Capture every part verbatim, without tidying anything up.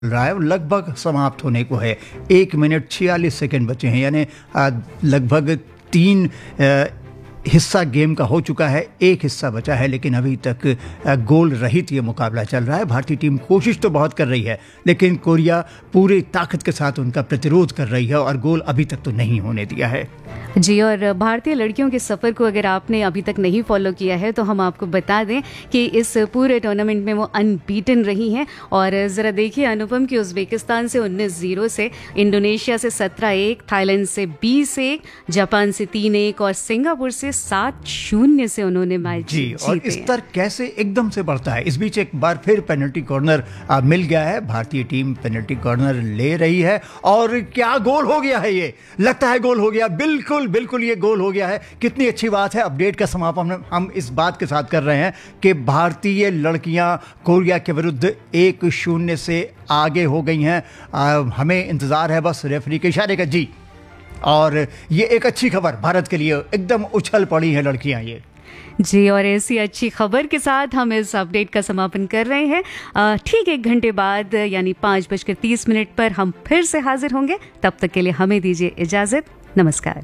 रहा है लगभग समाप्त होने को है। एक मिनट छियालीस सेकंड बचे हैं, यानी लगभग तीन आ, हिस्सा गेम का हो चुका है, एक हिस्सा बचा है, लेकिन अभी तक गोल रहित ये मुकाबला चल रहा है। भारतीय टीम कोशिश तो बहुत कर रही है, लेकिन कोरिया पूरी ताकत के साथ उनका प्रतिरोध कर रही है और गोल अभी तक तो नहीं होने दिया है। जी, और भारतीय लड़कियों के सफ़र को अगर आपने अभी तक नहीं फॉलो किया है तो हम आपको बता दें कि इस पूरे टूर्नामेंट में वो अनबीटन रही हैं। और ज़रा देखिए अनुपम कि उज़्बेकिस्तान से उन्नीस जीरो से, इंडोनेशिया से सत्रह एक, थाईलैंड से बीस एक, जापान से तीन एक और सिंगापुर से सात शून्य से उन्होंने मैच जी। और स्तर कैसे एकदम से बढ़ता है। इस बीच एक बार फिर पेनल्टी कॉर्नर मिल गया है, भारतीय टीम पेनल्टी कॉर्नर ले रही है और क्या गोल हो गया है, ये लगता है गोल हो गया, बिल्कुल बिल्कुल ये गोल हो गया है। कितनी अच्छी बात है। अपडेट का समापन हम इस बात के साथ कर रहे हैं कि भारतीय लड़कियां कोरिया के विरुद्ध एक शून्य से आगे हो गई हैं। आ, हमें इंतजार है बस रेफरी के इशारे का। जी, और ये एक अच्छी खबर भारत के लिए, एकदम उछल पड़ी हैं लड़कियां ये। जी, और ऐसी अच्छी खबर के साथ हम इस अपडेट का समापन कर रहे हैं। ठीक एक घंटे बाद यानी पाँच बजकर तीस मिनट पर हम फिर से हाजिर होंगे। तब तक के लिए हमें दीजिए इजाजत। नमस्कार।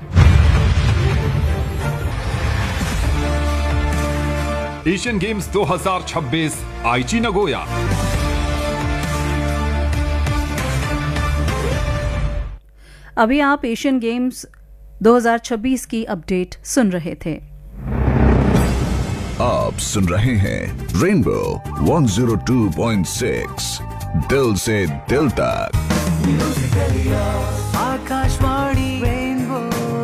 एशियन गेम्स दो हज़ार छब्बीस आईची नगोया। अभी आप एशियन गेम्स दो हज़ार छब्बीस की अपडेट सुन रहे थे। आप सुन रहे हैं रेनबो एक सौ दो पॉइंट छह, दिल से दिल तक। आकाशवाणी रेनबो।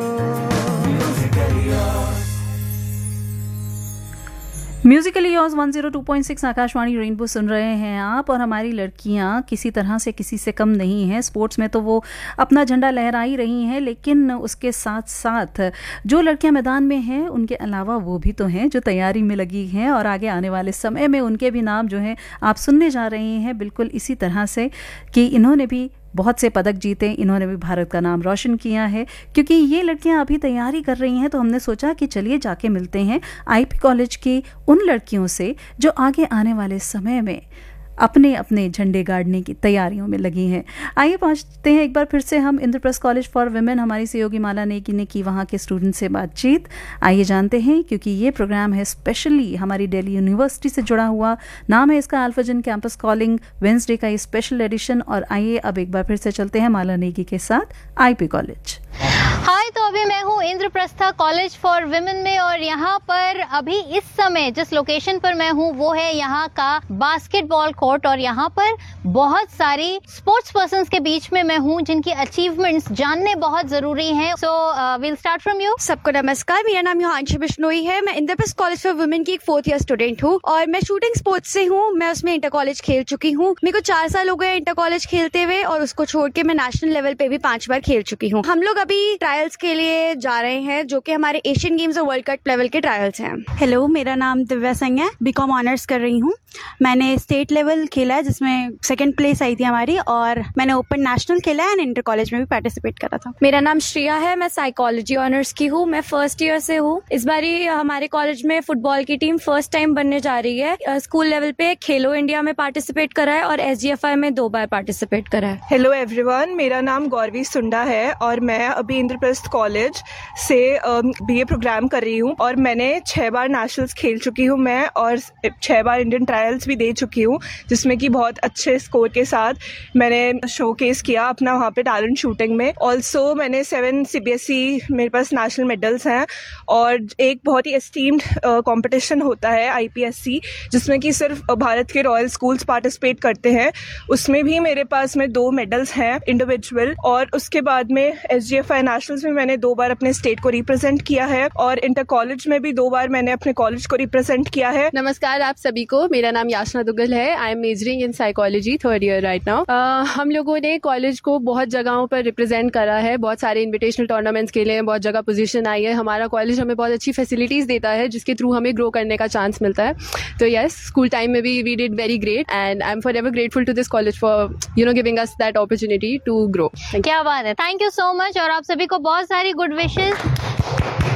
म्यूजिकली योर्स एक सौ दो पॉइंट छह आकाशवाणी रेनबो सुन रहे हैं आप। और हमारी लड़कियां किसी तरह से किसी से कम नहीं हैं। स्पोर्ट्स में तो वो अपना झंडा लहरा ही रही हैं, लेकिन उसके साथ साथ जो लड़कियां मैदान में हैं उनके अलावा वो भी तो हैं जो तैयारी में लगी हैं और आगे आने वाले समय में उनके भी नाम जो हैं आप सुनने जा रहे हैं, बिल्कुल इसी तरह से कि इन्होंने भी बहुत से पदक जीते, इन्होंने भी भारत का नाम रोशन किया है। क्योंकि ये लड़कियां अभी तैयारी कर रही हैं तो हमने सोचा कि चलिए जाके मिलते हैं आईपी कॉलेज की उन लड़कियों से जो आगे आने वाले समय में अपने अपने झंडे गाड़ने की तैयारियों में लगी हैं। आइए पहुंचते हैं एक बार फिर से हम इंद्रप्रस्थ कॉलेज फॉर वुमेन। हमारी सहयोगी माला नेगी ने की वहाँ के स्टूडेंट से बातचीत। आइए जानते हैं, क्योंकि ये प्रोग्राम है स्पेशली हमारी दिल्ली यूनिवर्सिटी से जुड़ा हुआ। नाम है इसका अल्फाजन कैंपस कॉलिंग वेंसडे का ये स्पेशल एडिशन। और आइए अब एक बार फिर से चलते हैं माला नेगी के साथ आईपी कॉलेज। हाय, तो अभी मैं हूँ इंद्रप्रस्थ कॉलेज फॉर विमेन में और यहाँ पर अभी इस समय जिस लोकेशन पर मैं हूँ वो है यहाँ का बास्केटबॉल कोर्ट। और यहाँ पर बहुत सारी स्पोर्ट्स पर्सन्स के बीच में मैं हूँ जिनकी अचीवमेंट्स जानने बहुत जरूरी हैं। So will start from you. सबको नमस्कार, मेरा नाम हिमांशी बिश्नोई है। मैं इंद्रप्रस्थ कॉलेज फॉर वुमेन की एक फोर्थ ईयर स्टूडेंट हूँ और मैं शूटिंग स्पोर्ट्स से हूँ। मैं उसमें इंटर कॉलेज खेल चुकी हूँ। मेरे को चार साल हो गए इंटर कॉलेज खेलते हुए और उसको छोड़ के मैं नेशनल लेवल पे भी पांच बार खेल चुकी हूँ। हम लोग अभी ट्रायल्स के लिए जा रहे हैं जो कि हमारे एशियन गेम्स और वर्ल्ड कप लेवल के ट्रायल्स हैं। हेलो, मेरा नाम दिव्या सिंह है, बीकॉम ऑनर्स कर रही हूँ। मैंने स्टेट लेवल खेला है जिसमें सेकंड प्लेस आई थी हमारी, और मैंने ओपन नेशनल खेला है एंड इंटर कॉलेज में भी पार्टिसिपेट करा था। मेरा नाम श्रेया है, मैं साइकोलॉजी ऑनर्स की हूँ। मैं फर्स्ट ईयर से हूँ। इस बारी हमारे कॉलेज में फुटबॉल की टीम फर्स्ट टाइम बनने जा रही है। स्कूल लेवल पे खेलो इंडिया में पार्टिसिपेट करा है और एसजीएफआई में दो बार पार्टिसिपेट करा है। हेलो एवरीवन, मेरा नाम गौरवी सुंडा है और मैं अभी इंद्रप्रस्थ कॉलेज से बीए प्रोग्राम कर रही हूँ और मैंने छह बार नेशनल्स खेल चुकी हूँ मैं, और छह बार इंडियन ट्रायल्स भी दे चुकी हूँ जिसमें कि बहुत अच्छे स्कोर के साथ मैंने शोकेस किया अपना वहाँ पे टैलेंट शूटिंग में। ऑल्सो मैंने सेवन सीबीएसई मेरे पास नेशनल मेडल्स हैं और एक बहुत ही एस्टीम्ड कंपटीशन होता है आईपीएससी जिसमें कि सिर्फ भारत के रॉयल स्कूल्स पार्टिसिपेट करते हैं। उसमें भी मेरे पास में दो मेडल्स हैं इंडिविजुअल, और उसके बाद में एसजीएफआई नेशनल्स में मैंने दो बार अपने स्टेट को रिप्रेजेंट किया है और इंटर कॉलेज में भी दो बार मैंने अपने कॉलेज को रिप्रेजेंट किया है। नमस्कार आप सभी को, मेरा नाम याचना दुग्गल है। I am measuring in psychology third year right now. हम लोगों ने कॉलेज को बहुत जगहों पर रिप्रेजेंट करा है, बहुत सारे इन्विटेशनल टूर्नामेंट्स के लिए बहुत जगह पोजीशन आई है। हमारा कॉलेज हमें बहुत अच्छी फैसिलिटीज देता है जिसके थ्रू हमें ग्रो करने का चांस मिलता है। तो यस, स्कूल टाइम में भी we did very great and I am for ever grateful to this college for you know giving us that opportunity to grow. क्या बात है, थैंक यू सो मच और आप सभी को बहुत सारी गुड विशेस।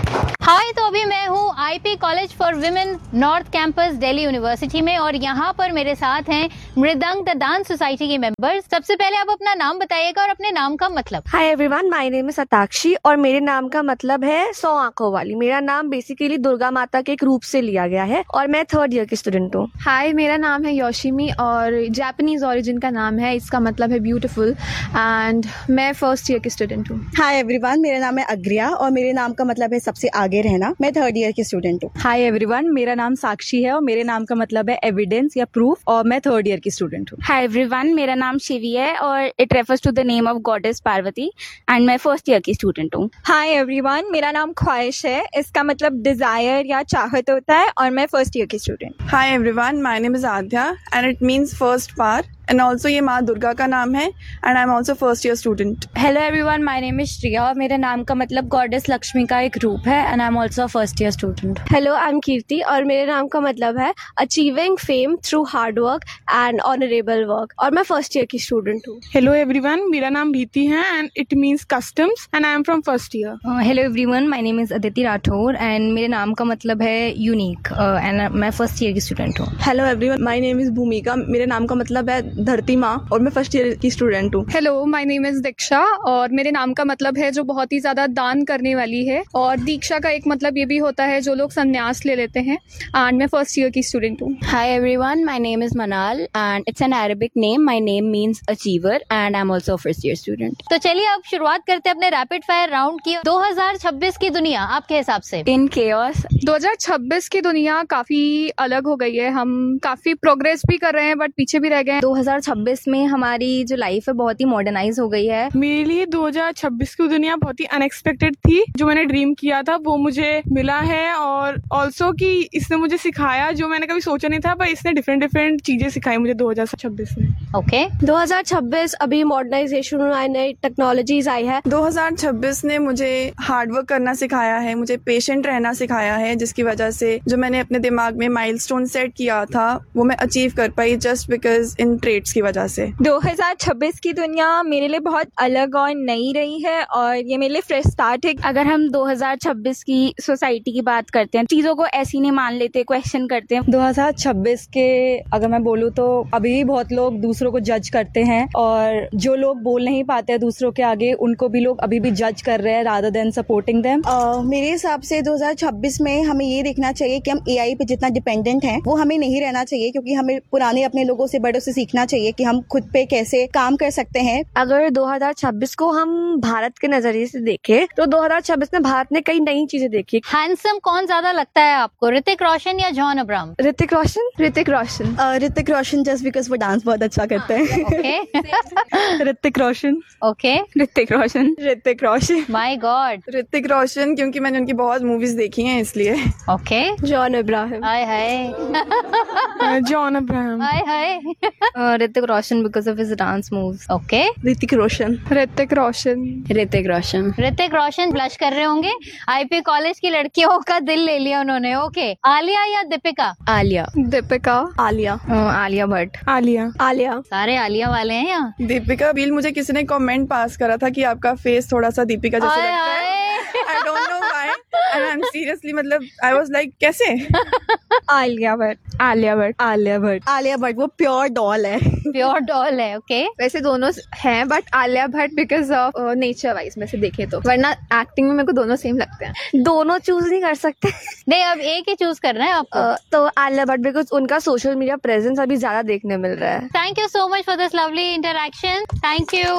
हाय, तो अभी मैं हूँ IP college for women north campus Delhi university में और यहाँ पर मेरे साथ हैं मृदंग डांस सोसाइटी के मेंबर्स। सबसे पहले आप अपना नाम बताइएगा और अपने नाम का मतलब। Hi everyone, my name is Satakshi और मेरे नाम का मतलब है सौ आंखों वाली। मेरा नाम बेसिकली दुर्गा माता के एक रूप से लिया गया है और मैं थर्ड ईयर की स्टूडेंट हूँ। हाय, मेरा नाम है योशिमी और जापानीज ओरिजिन का नाम है, इसका मतलब है ब्यूटीफुल एंड मैं फर्स्ट ईयर की स्टूडेंट हूँ। हाय एवरीवन, मेरा नाम है अग्रिया और मेरे नाम का मतलब है सबसे आगे रहना। मैं थर्ड ईयर की स्टूडेंट हूँ। हाय एवरीवन, मेरा नाम साक्षी है और मेरे नाम का मतलब है एविडेंस या प्रूफ और मैं थर्ड ईयर की स्टूडेंट हूँ। हाय एवरीवन, मेरा नाम शिवी है और it refers to the name of goddess Parvati and मैं फर्स्ट ईयर की स्टूडेंट हूँ। हाय एवरीवन, मेरा नाम ख्वाहिश है, इसका मतलब डिजायर या चाहत होता है और मैं फर्स्ट ईयर की student. Hi everyone, my name is Adya and it means first par and also ये माँ दुर्गा का नाम है and I am also first year student. Hello everyone, my name is Shriya और मेरे नाम का मतलब गॉडेस लक्ष्मी का एक रूप है and I am also first year student. Hello, I am कीर्ति और मेरे नाम का मतलब है achieving fame through hard work and honourable work और मैं फर्स्ट ईयर की स्टूडेंट हूँ। हेलो एवरीवन, मेरा नाम भीति है and it means customs and I am from first year. Hello everyone, my name is Aditi Rathore and मेरे नाम का मतलब है यूनिक एंड मैं फर्स्ट ईयर की स्टूडेंट हूँ। Hello everyone, my name is भूमिका, मेरे नाम का मतलब है धरती माँ और मैं फर्स्ट ईयर की स्टूडेंट हूँ। हेलो, माय नेम इज दीक्षा और मेरे नाम का मतलब है जो बहुत ही ज्यादा दान करने वाली है और दीक्षा का एक मतलब ये भी होता है जो लोग संन्यास ले लेते हैं एंड मैं फर्स्ट ईयर की स्टूडेंट हूँ। Hi everyone, my name is मनाल and it's an Arabic name. My name means achiever and I am also first year student. तो चलिए अब शुरुआत करते हैं अपने रैपिड फायर राउंड की। दो हज़ार छब्बीस की दुनिया आपके हिसाब से? इन केओस। दो हज़ार छब्बीस की दुनिया काफी अलग हो गई है, हम काफी प्रोग्रेस भी कर रहे हैं बट पीछे भी रह गए हैं। दो हज़ार छब्बीस में हमारी जो लाइफ है बहुत ही मॉडर्नाइज हो गई है। मेरे लिए दो हज़ार छब्बीस की दुनिया बहुत ही अनएक्सपेक्टेड थी। जो मैंने ड्रीम किया था वो मुझे मिला है और ऑल्सो कि इसने मुझे सिखाया जो मैंने कभी सोचा नहीं था, पर इसने डिफरेंट डिफरेंट चीजें सिखाई मुझे दो हज़ार छब्बीस में। Okay okay. दो हज़ार छब्बीस अभी मॉडर्नाइजेशन आई, नई टेक्नोलॉजीज आई है। दो हज़ार छब्बीस ने मुझे हार्डवर्क करना सिखाया है, मुझे पेशेंट रहना सिखाया है, जिसकी वजह से जो मैंने अपने दिमाग में माइलस्टोन सेट किया था वो मैं अचीव कर पाई जस्ट बिकॉज इन ट्रेड्स की वजह से। दो हज़ार छब्बीस की दुनिया मेरे लिए बहुत अलग और नई रही है और ये मेरे लिए फ्रेश स्टार्ट है। अगर हम दो हज़ार छब्बीस की सोसाइटी की बात करते हैं, चीजों को ऐसी नहीं मान लेते, क्वेश्चन करते हैं। दो हज़ार छब्बीस के अगर मैं बोलूँ तो अभी भी बहुत लोग दूसरों को जज करते हैं और जो लोग बोल नहीं पाते हैं दूसरों के आगे उनको भी लोग अभी भी जज कर रहे हैं रादर देन सपोर्टिंग देम। मेरे हिसाब से दो हज़ार छब्बीस में हमें ये देखना चाहिए कि हम एआई पे जितना डिपेंडेंट हैं वो हमें नहीं रहना चाहिए, क्योंकि हमें पुराने अपने लोगों से बड़ों से सीखना चाहिए कि हम खुद पे कैसे काम कर सकते हैं। अगर दो हज़ार छब्बीस को हम भारत के नजरिए से देखें तो दो हज़ार छब्बीस में भारत ने कई नई चीजें देखी। हैंडसम कौन ज्यादा लगता है आपको, ऋतिक रोशन या John Abraham? Hrithik Roshan. Hrithik Roshan. Hrithik Roshan just because वो डांस बहुत अच्छा करते हैं। Okay Hrithik Roshan. Okay Hrithik Roshan. Hrithik Roshan. My God, Hrithik Roshan क्योंकि मैंने उनकी बहुत मूवीज देखी हैं इसलिए। Okay John Abraham. Hi hi John Abraham. Hi hi Hrithik Roshan because of his dance moves. Okay Hrithik Roshan. Hrithik Roshan. Hrithik Roshan. Hrithik Roshan blush कर रहे होंगे, आईपी कॉलेज की लड़कियों का दिल ले लिया उन्होंने। ओके आलिया या दीपिका? आलिया। दीपिका। आलिया। आलिया भट्ट। आलिया। आलिया। सारे आलिया वाले हैं यहाँ। दीपिका बिल मुझे किसी ने कमेंट पास करा था कि आपका फेस थोड़ा सा दीपिका जैसा लगता है। I don't know why and I am seriously मतलब आई वाज लाइक कैसे? आलिया भट्ट। आलिया भट्ट। आलिया भट्ट। आलिया भट्ट वो प्योर डॉल है। प्योर डॉल है। ओके वैसे दोनों हैं but Alia Bhatt because of nature wise में से देखे तो, वरना एक्टिंग में मेरे को दोनों सेम लगते हैं। दोनों चूज नहीं कर सकते। नहीं, अब एक ही चूज करना है आपको। uh, तो आलिया भट्ट बिकॉज उनका सोशल मीडिया प्रेजेंस अभी ज्यादा देखने मिल रहा है। Thank you so much for this lovely interaction. Thank you.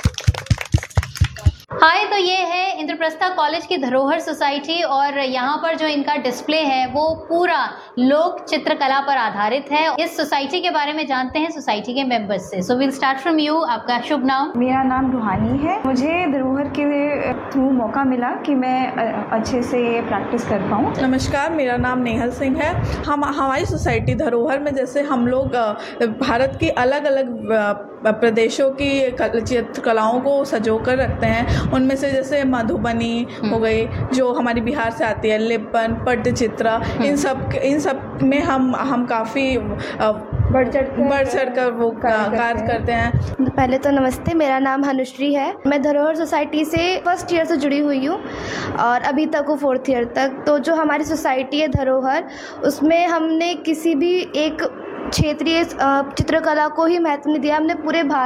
हाय, तो ये है इंद्रप्रस्था कॉलेज की धरोहर सोसाइटी और यहाँ पर जो इनका डिस्प्ले है वो पूरा लोक चित्रकला पर आधारित है। इस सोसाइटी के बारे में जानते हैं सोसाइटी के मेंबर्स से। So will start from you. आपका शुभ नाम? मेरा नाम रूहानी है। मुझे धरोहर के थ्रू मौका मिला कि मैं अच्छे से प्रैक्टिस कर पाऊँ। नमस्कार, मेरा नाम नेहल सिंह है। हम हमारी सोसाइटी धरोहर में जैसे हम लोग भारत की अलग अलग प्रदेशों की चित्रकलाओं को सजो कर रखते हैं उनमें से जैसे मधुबनी हो गई जो हमारी बिहार से आती है, लिपन, पट्टचित्रा, इन सब इन सब में हम हम काफ़ी बढ़ चढ़ बढ़ चढ़ कर वो कार्य करते हैं। पहले तो नमस्ते, मेरा नाम हनुश्री है। मैं धरोहर सोसाइटी से फर्स्ट ईयर से जुड़ी हुई हूँ और अभी तक हूँ फोर्थ ईयर तक। तो जो हमारी सोसाइटी है धरोहर, उसमें हमने किसी भी एक क्षेत्रीय चित्रकला को ही महत्व नहीं दिया, हमने पूरे भारत